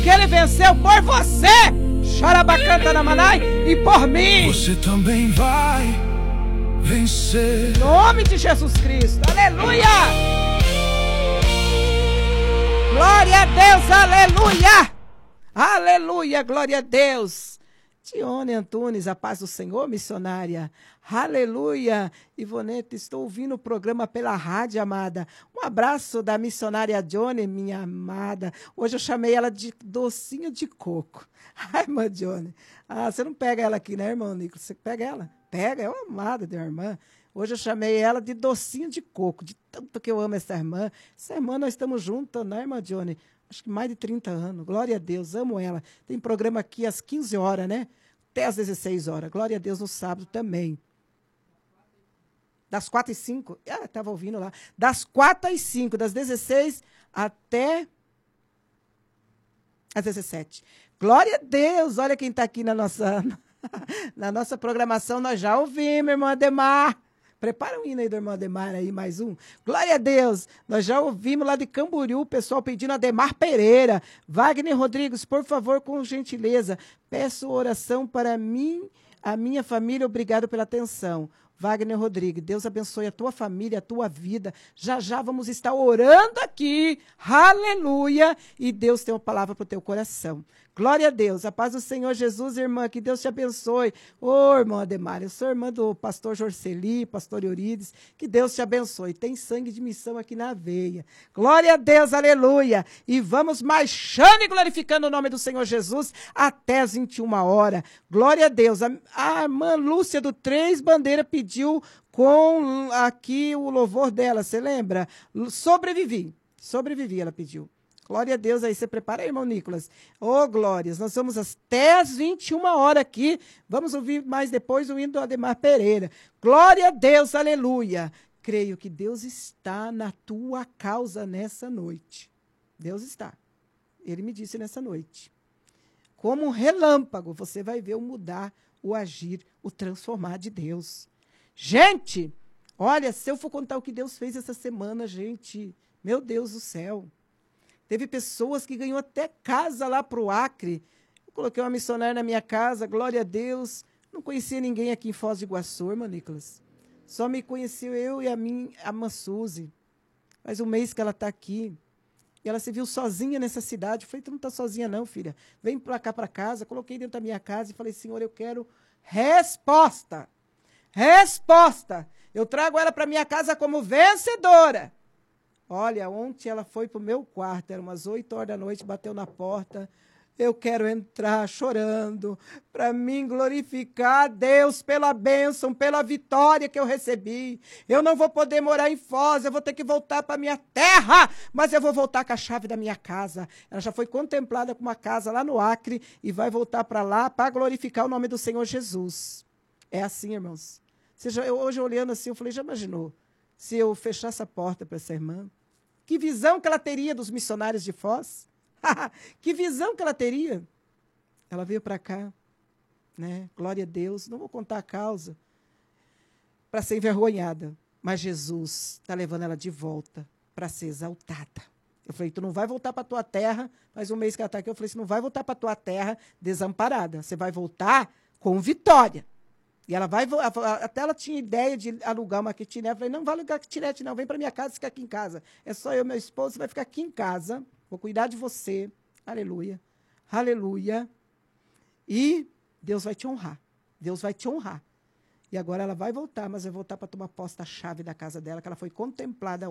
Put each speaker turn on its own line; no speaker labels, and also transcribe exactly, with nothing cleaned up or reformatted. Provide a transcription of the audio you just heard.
que ele venceu por você. Xarabacanta na manai e por mim.
Você também vai vencer.
Em nome de Jesus Cristo. Aleluia. Glória a Deus, aleluia. Aleluia, glória a Deus. Tione Antunes, a paz do Senhor, missionária. Aleluia. Ivoneta, estou ouvindo o programa pela rádio, amada. Um abraço da missionária Johnny, minha amada. Hoje eu chamei ela de docinho de coco. Ai, irmã Johnny. Ah, você não pega ela aqui, né, irmão Nicolas? Você pega ela? Pega, é uma amada da irmã. Hoje eu chamei ela de docinho de coco, de tanto que eu amo essa irmã. Essa irmã, nós estamos juntas, né, irmã Johnny? Acho que mais de trinta anos. Glória a Deus, amo ela. Tem programa aqui às quinze horas, né? Até às dezesseis horas. Glória a Deus no sábado também. Das quatro e cinco. Ah, estava ouvindo lá. Das quatro às cinco, das dezesseis até às dezessete. Glória a Deus. Olha quem está aqui na nossa, na nossa programação. Nós já ouvimos, irmã Ademar. Prepara um hino aí do irmão Ademar aí, mais um. Glória a Deus. Nós já ouvimos lá de Camboriú o pessoal pedindo Ademar Pereira. Wagner Rodrigues, por favor, com gentileza, peço oração para mim, a minha família. Obrigado pela atenção. Wagner Rodrigues, Deus abençoe a tua família, a tua vida. Já já vamos estar orando aqui. Aleluia. E Deus tem uma palavra para o teu coração. Glória a Deus. A paz do Senhor Jesus, irmã. Que Deus te abençoe. Ô, oh, irmã Ademar, eu sou irmã do pastor Jorceli, pastor Eurides. Que Deus te abençoe. Tem sangue de missão aqui na veia. Glória a Deus, aleluia. E vamos marchando e glorificando o nome do Senhor Jesus até as vinte e uma horas. Glória a Deus. A, a irmã Lúcia do Três Bandeiras pediu com aqui o louvor dela. Você lembra? Sobrevivi. Sobrevivi, ela pediu. Glória a Deus, aí você prepara aí, irmão Nicolas. Ô, oh, glórias, nós vamos até as vinte e uma horas aqui. Vamos ouvir mais depois o hino do Ademar Pereira. Glória a Deus, aleluia. Creio que Deus está na tua causa nessa noite. Deus está. Ele me disse nessa noite. Como um relâmpago, você vai ver o mudar, o agir, o transformar de Deus. Gente, olha, se eu for contar o que Deus fez essa semana, gente, meu Deus do céu. Teve pessoas que ganhou até casa lá para o Acre. Eu coloquei uma missionária na minha casa, glória a Deus. Não conhecia ninguém aqui em Foz do Iguaçu, irmão Nicolas. Só me conheceu eu e a minha, a irmã Suzy. Faz um mês que ela está aqui. E ela se viu sozinha nessa cidade. Eu falei, tu não está sozinha não, filha. Vem para cá para casa. Coloquei dentro da minha casa e falei, Senhor, eu quero resposta. Resposta. Eu trago ela para minha casa como vencedora. Olha, ontem ela foi para o meu quarto, eram umas oito horas da noite, bateu na porta. Eu quero entrar chorando, para mim glorificar a Deus pela bênção, pela vitória que eu recebi. Eu não vou poder morar em Foz, eu vou ter que voltar para a minha terra, mas eu vou voltar com a chave da minha casa. Ela já foi contemplada com uma casa lá no Acre e vai voltar para lá para glorificar o nome do Senhor Jesus. É assim, irmãos. Você já, eu, hoje olhando assim, eu falei, já imaginou? Se eu fechar essa porta para essa irmã, que visão que ela teria dos missionários de Foz? Que visão que ela teria? Ela veio para cá, né? Glória a Deus. Não vou contar a causa para ser envergonhada, mas Jesus está levando ela de volta para ser exaltada. Eu falei, tu não vai voltar para a tua terra, faz um mês que ela está aqui, eu falei, você não vai voltar para a tua terra desamparada, você vai voltar com vitória. E ela vai, até ela tinha ideia de alugar uma kitnet. Eu falei, não vai alugar kitnet, não. Vem para minha casa e fica aqui em casa. É só eu e meu esposo, você vai ficar aqui em casa. Vou cuidar de você. Aleluia. Aleluia. E Deus vai te honrar. Deus vai te honrar. E agora ela vai voltar, mas vai voltar para tomar posse da chave da casa dela, que ela foi contemplada